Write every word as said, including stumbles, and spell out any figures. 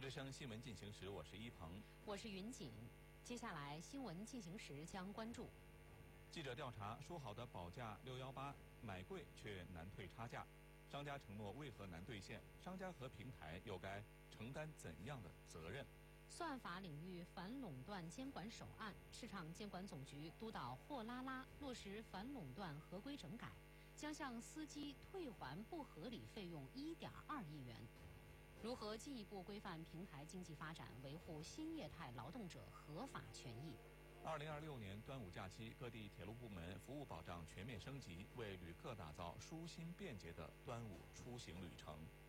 之声新闻进行时，我是一鹏， 我是云锦。接下来新闻进行时将关注： 记者调查，说好的保价六一八买贵却难退差价，商家承诺为何难兑现？商家和平台又该承担怎样的责任？ 算法领域反垄断监管首案，市场监管总局督导货拉拉落实反垄断合规整改，将向司机退还不合理费用一点二亿元。如何进一步规范平台经济发展，维护新业态劳动者合法权益？ 二零二六年端午假期，各地铁路部门服务保障全面升级，为旅客打造舒心便捷的端午出行旅程。